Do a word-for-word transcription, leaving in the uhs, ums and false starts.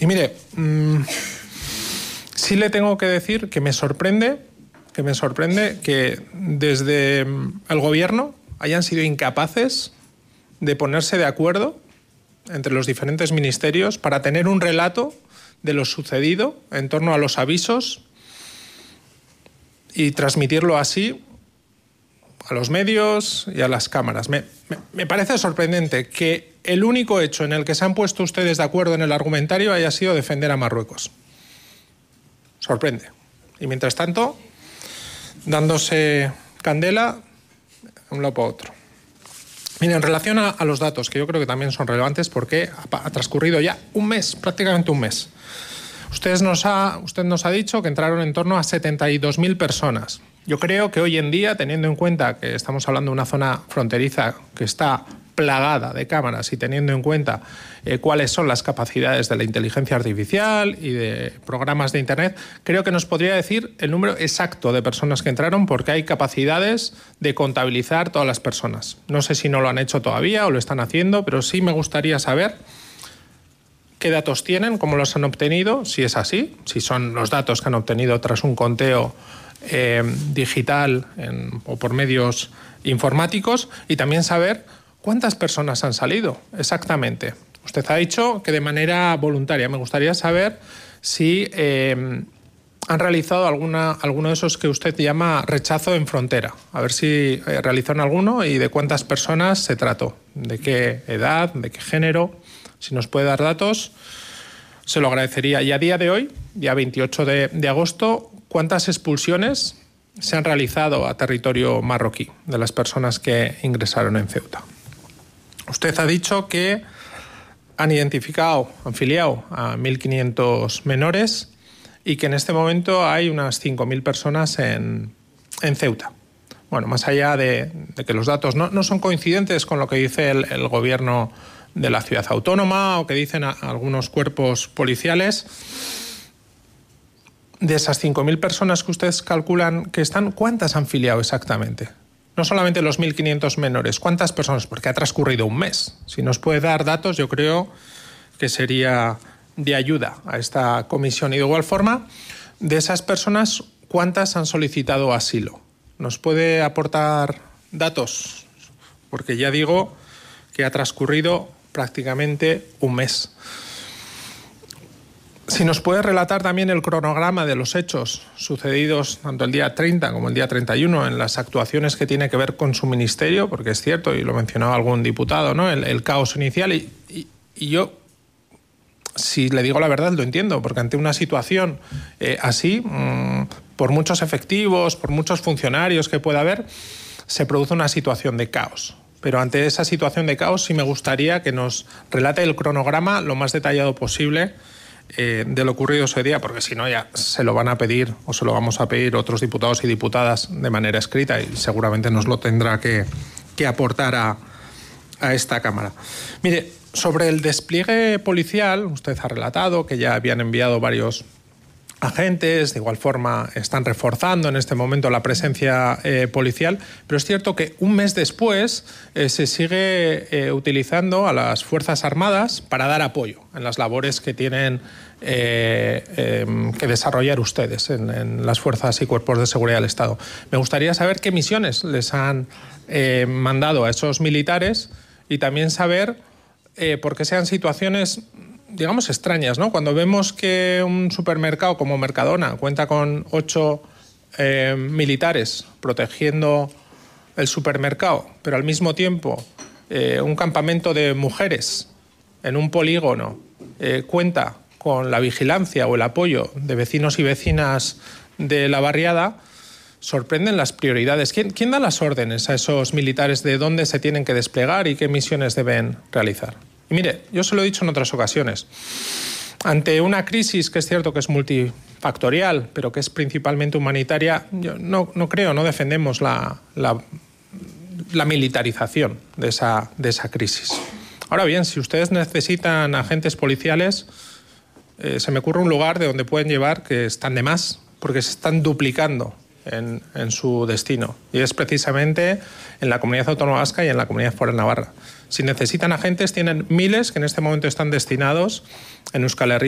Y mire, mmm, sí le tengo que decir que me sorprende, que me sorprende que desde el gobierno hayan sido incapaces de ponerse de acuerdo entre los diferentes ministerios para tener un relato de lo sucedido en torno a los avisos y transmitirlo así a los medios y a las cámaras. Me, me, me parece sorprendente que el único hecho en el que se han puesto ustedes de acuerdo en el argumentario haya sido defender a Marruecos. Sorprende. Y mientras tanto, dándose candela de un lado para otro. Mire, en relación a, a los datos, que yo creo que también son relevantes porque ha, ha transcurrido ya un mes, prácticamente un mes. Usted nos, ha, usted nos ha dicho que entraron en torno a setenta y dos mil personas. Yo creo que hoy en día, teniendo en cuenta que estamos hablando de una zona fronteriza que está plagada de cámaras y teniendo en cuenta eh, cuáles son las capacidades de la inteligencia artificial y de programas de Internet, creo que nos podría decir el número exacto de personas que entraron porque hay capacidades de contabilizar todas las personas. No sé si no lo han hecho todavía o lo están haciendo, pero sí me gustaría saber qué datos tienen, cómo los han obtenido, si es así, si son los datos que han obtenido tras un conteo eh, digital en, o por medios informáticos, y también saber cuántas personas han salido exactamente. Usted ha dicho que de manera voluntaria. Me gustaría saber si eh, han realizado alguna, alguno de esos que usted llama rechazo en frontera. A ver si eh, realizaron alguno y de cuántas personas se trató, de qué edad, de qué género. Si nos puede dar datos, se lo agradecería. Y a día de hoy, día veintiocho de, de agosto, ¿cuántas expulsiones se han realizado a territorio marroquí de las personas que ingresaron en Ceuta? Usted ha dicho que han identificado, han filiado a mil quinientos menores y que en este momento hay unas cinco mil personas en, en Ceuta. Bueno, más allá de, de que los datos no, no son coincidentes con lo que dice el, el gobierno de la ciudad autónoma o que dicen a, a algunos cuerpos policiales, de esas cinco mil personas que ustedes calculan que están, ¿cuántas han filiado exactamente? No solamente los mil quinientos menores, ¿cuántas personas? Porque ha transcurrido un mes. Si nos puede dar datos, yo creo que sería de ayuda a esta comisión. Y de igual forma, de esas personas, ¿cuántas han solicitado asilo? ¿Nos puede aportar datos? Porque ya digo que ha transcurrido prácticamente un mes. Si nos puede relatar también el cronograma de los hechos sucedidos tanto el día treinta como el día treinta y uno en las actuaciones que tiene que ver con su ministerio, porque es cierto, y lo mencionaba algún diputado, ¿no? el, el caos inicial. Y, y, y yo, si le digo la verdad, lo entiendo, porque ante una situación eh, así, mmm, por muchos efectivos, por muchos funcionarios que pueda haber, se produce una situación de caos. Pero ante esa situación de caos sí me gustaría que nos relate el cronograma lo más detallado posible eh, de lo ocurrido ese día, porque si no ya se lo van a pedir o se lo vamos a pedir otros diputados y diputadas de manera escrita y seguramente nos lo tendrá que, que aportar a, a esta Cámara. Mire, sobre el despliegue policial, usted ha relatado que ya habían enviado varios agentes, de igual forma están reforzando en este momento la presencia eh, policial, pero es cierto que un mes después eh, se sigue eh, utilizando a las Fuerzas Armadas para dar apoyo en las labores que tienen eh, eh, que desarrollar ustedes en, en las fuerzas y cuerpos de seguridad del Estado. Me gustaría saber qué misiones les han eh, mandado a esos militares y también saber eh, por qué sean situaciones, digamos, extrañas, ¿no? Cuando vemos que un supermercado como Mercadona cuenta con ocho eh, militares protegiendo el supermercado, pero al mismo tiempo eh, un campamento de mujeres en un polígono eh, cuenta con la vigilancia o el apoyo de vecinos y vecinas de la barriada, sorprenden las prioridades. ¿Quién, quién da las órdenes a esos militares de dónde se tienen que desplegar y qué misiones deben realizar? Y mire, yo se lo he dicho en otras ocasiones, ante una crisis que es cierto que es multifactorial, pero que es principalmente humanitaria, yo no, no creo, no defendemos la, la, la militarización de esa, de esa crisis. Ahora bien, si ustedes necesitan agentes policiales, eh, se me ocurre un lugar de donde pueden llevar que están de más, porque se están duplicando en, en su destino, y es precisamente en la Comunidad Autónoma Vasca y en la Comunidad Foral Navarra. Si necesitan agentes, tienen miles que en este momento están destinados en Euskal Herria